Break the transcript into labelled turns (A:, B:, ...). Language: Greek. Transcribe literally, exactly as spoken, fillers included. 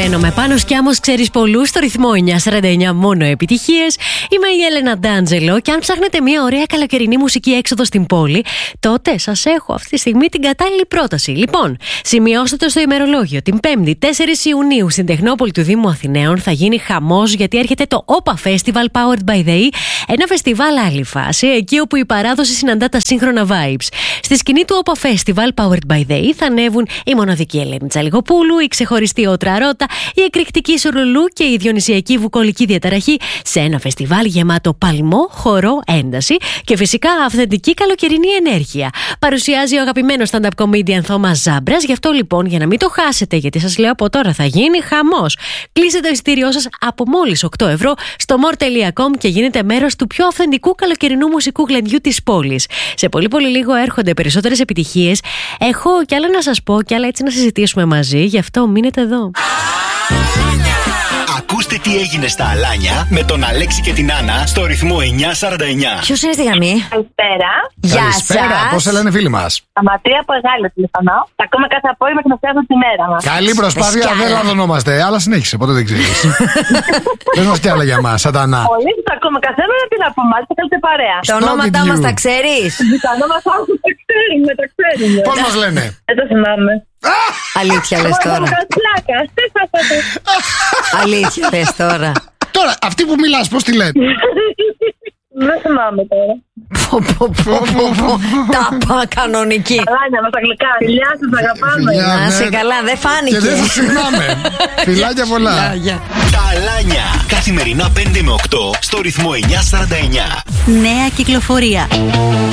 A: Τρελαίνομαι. Πάνω Σκιάμος, ξέρεις πολλούς, στο ρυθμό εννιά σαράντα εννιά, μόνο επιτυχίες. Είμαι η Έλενα Ντάντζελο και αν ψάχνετε μια ωραία καλοκαιρινή μουσική έξοδο στην πόλη, τότε σας έχω αυτή τη στιγμή την κατάλληλη πρόταση. Λοιπόν, σημειώστε το στο ημερολόγιο. Την Πέμπτη, τέσσερις Ιουνίου, στην Τεχνόπολη του Δήμου Αθηναίων θα γίνει χαμός, γιατί έρχεται το Όπα Festival Powered by the E, ένα φεστιβάλ άλλη φάση, εκεί όπου η παράδοση συναντά τα σύγχρονα vibes. Στη σκηνή του Όπα Festival Powered by the E θα ανέβουν η μοναδική Ελένη Τσαλιγοπούλου, η ξεχωριστή Ότρα Ρώτα, η εκρηκτική Σουρουλού και η διονυσιακή βουκολική διαταραχή, σε ένα φεστιβάλ γεμάτο παλμό, χορό, ένταση και φυσικά αυθεντική καλοκαιρινή ενέργεια. Παρουσιάζει ο αγαπημένος stand-up comedian Θωμάς Ζάμπρας. Γι' αυτό λοιπόν, για να μην το χάσετε, γιατί σας λέω από τώρα θα γίνει χαμός, κλείστε το εισιτήριό σας από μόλις οκτώ ευρώ στο more τελεία com και γίνετε μέρος του πιο αυθεντικού καλοκαιρινού μουσικού γλεντιού της πόλης. Σε πολύ πολύ λίγο έρχονται περισσότερες επιτυχίες. Έχω κι άλλα να σας πω κι άλλα έτσι να συζητήσουμε μαζί, γι' αυτό μείνετε εδώ.
B: Ακούστε τι έγινε στα Αλάνια με τον Αλέξη και την Άννα στο ρυθμό εννιά σαράντα εννιά.
C: Ποιος είναι στη γραμμή?
D: Καλησπέρα.
C: Γεια σας.
E: Πώς σε λένε φίλοι μας?
D: Αματρία από Εγάλιο τηλεφωνώ. Τα ακούμε κάθε απόγευμα και να φτιάχνω τη μέρα μας.
E: Καλή προσπάθεια, δεν λαδωνόμαστε. Αλλά συνέχισε, ποτέ δεν ξέρεις. Πες μας κι άλλα για μας, σατανά.
D: Πολύ τα ακούμε κάθε μέρα, τι να πούμε, μάλιστα θέλετε παρέα.
C: Τα ονόματά μας τα ξέρεις?
D: Τα ονόματά μας τα ξέρουμε, τα ξέρουμε.
E: Πώς μας λένε?
D: Δεν το θυμάμαι.
C: Αλήθεια λες τώρα? Αλήθεια λες τώρα?
E: Τώρα, αυτή που μιλάς, πώς τη λένε?
D: Δεν θυμάμαι τώρα.
C: Τάπα κανονική.
D: Αλάνια μας αγγλικά. Φιλιά σας, αγαπάμε.
C: Να σε καλά, δεν φάνηκε.
E: Και δεν σας συγγνώμη. Φιλάκια πολλά.
B: Τα Αλάνια, καθημερινά πέντε με οκτώ στο ρυθμό εννιά σαράντα εννιά.
A: Νέα κυκλοφορία.